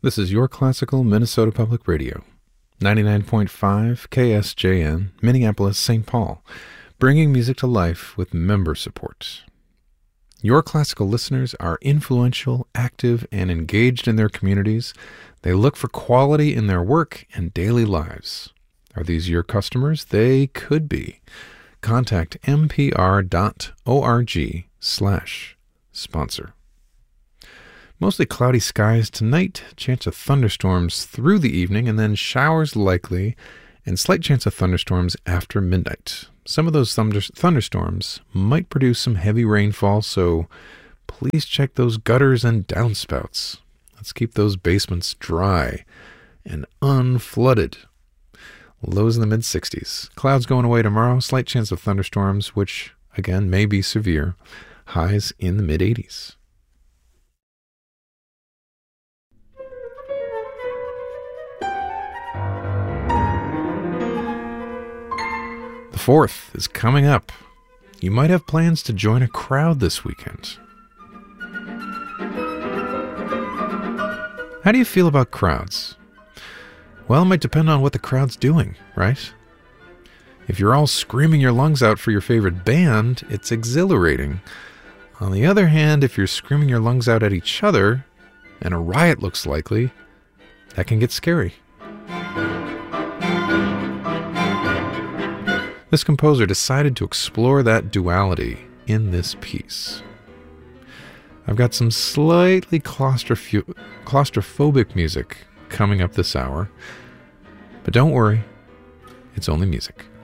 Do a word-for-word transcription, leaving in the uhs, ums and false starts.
This is your classical Minnesota Public Radio, ninety-nine point five K S J N, Minneapolis, Saint Paul, bringing music to life with member support. Your classical listeners are influential, active, and engaged in their communities. They look for quality in their work and daily lives. Are these your customers? They could be. Contact mpr.org slash sponsor. Mostly cloudy skies tonight, chance of thunderstorms through the evening, and then showers likely, and slight chance of thunderstorms after midnight. Some of those thunder- thunderstorms might produce some heavy rainfall, so please check those gutters and downspouts. Let's keep those basements dry and unflooded. Lows in the mid sixties. Clouds going away tomorrow, slight chance of thunderstorms, which, again, may be severe. Highs in the mid eighties. The fourth is coming up. You might have plans to join a crowd this weekend. How do you feel about crowds? Well, it might depend on what the crowd's doing, right? If you're all screaming your lungs out for your favorite band, it's exhilarating. On the other hand, if you're screaming your lungs out at each other, and a riot looks likely, that can get scary. This composer decided to explore that duality in this piece. I've got some slightly claustroph- claustrophobic music coming up this hour, but don't worry, it's only music.